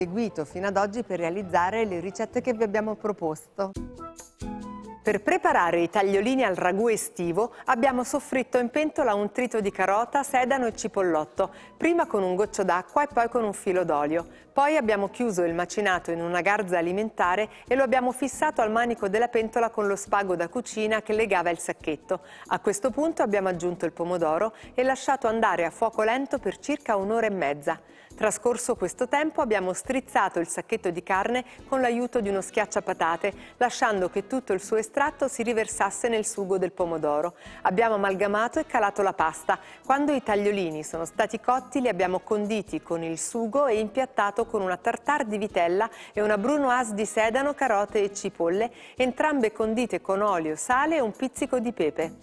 seguito fino ad oggi per realizzare le ricette che vi abbiamo proposto. Per preparare i tagliolini al ragù estivo abbiamo soffritto in pentola un trito di carota, sedano e cipollotto, prima con un goccio d'acqua e poi con un filo d'olio. Poi abbiamo chiuso il macinato in una garza alimentare e lo abbiamo fissato al manico della pentola con lo spago da cucina che legava il sacchetto. A questo punto abbiamo aggiunto il pomodoro e lasciato andare a fuoco lento per circa un'ora e mezza. Trascorso questo tempo abbiamo strizzato il sacchetto di carne con l'aiuto di uno schiacciapatate, lasciando che tutto il suo estratto si riversasse nel sugo del pomodoro. Abbiamo amalgamato e calato la pasta. Quando i tagliolini sono stati cotti li abbiamo conditi con il sugo e impiattato con una tartare di vitella e una brunoise di sedano, carote e cipolle, entrambe condite con olio, sale e un pizzico di pepe.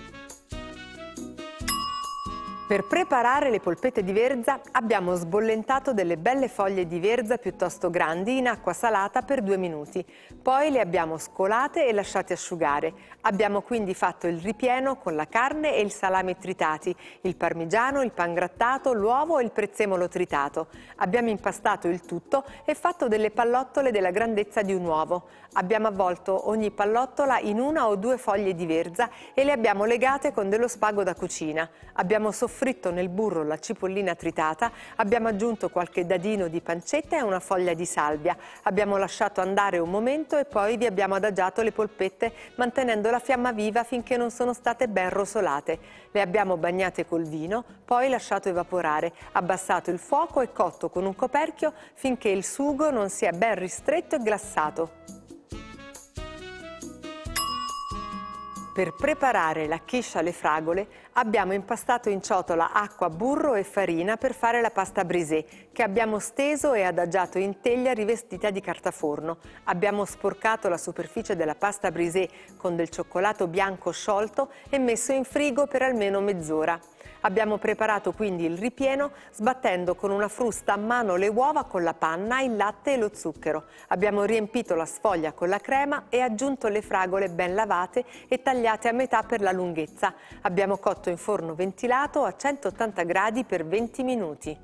Per preparare le polpette di verza abbiamo sbollentato delle belle foglie di verza piuttosto grandi in acqua salata per 2 minuti. Poi le abbiamo scolate e lasciate asciugare. Abbiamo quindi fatto il ripieno con la carne e il salame tritati, il parmigiano, il pangrattato, l'uovo e il prezzemolo tritato. Abbiamo impastato il tutto e fatto delle pallottole della grandezza di un uovo. Abbiamo avvolto ogni pallottola in 1 o 2 foglie di verza e le abbiamo legate con dello spago da cucina. Abbiamo soffritto nel burro la cipollina tritata, abbiamo aggiunto qualche dadino di pancetta e una foglia di salvia. Abbiamo lasciato andare un momento e poi vi abbiamo adagiato le polpette mantenendo la fiamma viva finché non sono state ben rosolate. Le abbiamo bagnate col vino, poi lasciato evaporare, abbassato il fuoco e cotto con un coperchio finché il sugo non si è ben ristretto e glassato. Per preparare la quiche alle fragole abbiamo impastato in ciotola acqua, burro e farina per fare la pasta brisée, che abbiamo steso e adagiato in teglia rivestita di carta forno. Abbiamo sporcato la superficie della pasta brisée con del cioccolato bianco sciolto e messo in frigo per almeno mezz'ora. Abbiamo preparato quindi il ripieno sbattendo con una frusta a mano le uova con la panna, il latte e lo zucchero. Abbiamo riempito la sfoglia con la crema e aggiunto le fragole ben lavate e tagliate a metà per la lunghezza. Abbiamo cotto in forno ventilato a 180 gradi per 20 minuti.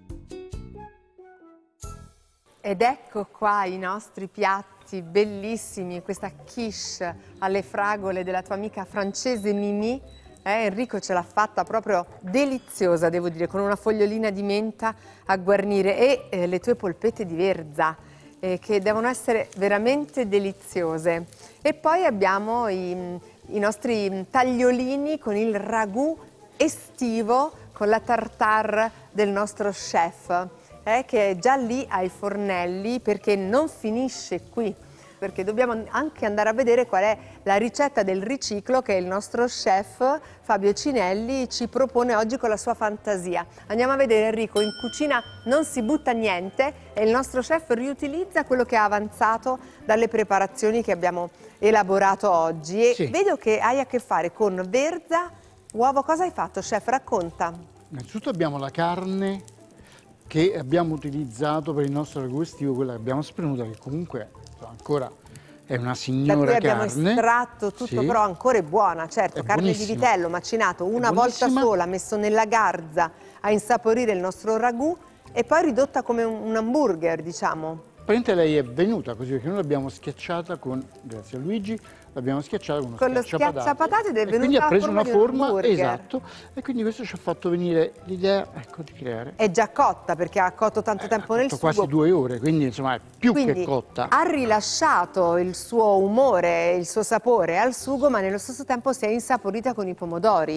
Ed ecco qua i nostri piatti bellissimi, questa quiche alle fragole della tua amica francese Mimì. Enrico ce l'ha fatta proprio deliziosa, devo dire, con una fogliolina di menta a guarnire e le tue polpette di verza che devono essere veramente deliziose. E poi abbiamo i nostri tagliolini con il ragù estivo con la tartare del nostro chef che è già lì ai fornelli perché non finisce qui. Perché dobbiamo anche andare a vedere qual è la ricetta del riciclo che il nostro chef Fabio Cinelli ci propone oggi con la sua fantasia. Andiamo a vedere, Enrico, in cucina non si butta niente e il nostro chef riutilizza quello che ha avanzato dalle preparazioni che abbiamo elaborato oggi. E sì, vedo che hai a che fare con verza, uovo. Cosa hai fatto, chef? Racconta. Innanzitutto abbiamo la carne che abbiamo utilizzato per il nostro ragù estivo, quella che abbiamo spremuta, che comunque ancora è una signora carne. Abbiamo estratto tutto, sì, però ancora è buona, certo, è carne di vitello macinato una volta sola, messo nella garza a insaporire il nostro ragù e poi ridotta come un hamburger, diciamo. Praticamente lei è venuta così perché noi l'abbiamo schiacciata con, grazie a Luigi, l'abbiamo schiacciata con lo schiacciapatate ed è venuta quindi ha preso una forma, esatto, e quindi questo ci ha fatto venire l'idea, ecco, di creare. È già cotta perché ha cotto tanto tempo nel sugo. Quasi 2 ore, quindi insomma è più che cotta. Ha rilasciato il suo umore, il suo sapore al sugo, ma nello stesso tempo si è insaporita con i pomodori.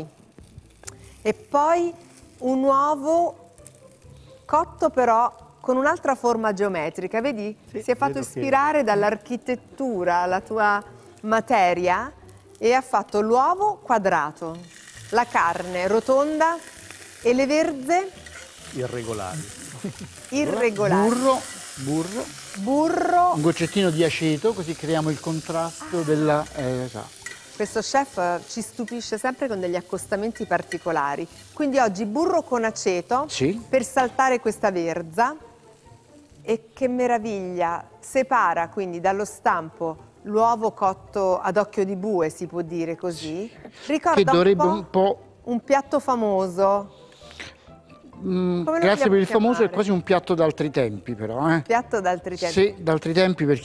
E poi un uovo cotto però con un'altra forma geometrica, vedi? Sì, si è fatto ispirare dall'architettura alla tua materia e ha fatto l'uovo quadrato, la carne rotonda e le verze irregolari. Burro. Un goccettino di aceto, così creiamo il contrasto della... Questo chef ci stupisce sempre con degli accostamenti particolari. Quindi oggi burro con aceto, sì, per saltare questa verza. E che meraviglia! Separa quindi dallo stampo l'uovo cotto ad occhio di bue, si può dire così. Ricorda che dovrebbe un po' un piatto famoso. Come lo grazie per vogliamo il famoso, è chiamare? quasi un piatto d'altri tempi però. Piatto d'altri tempi. Sì, d'altri tempi perché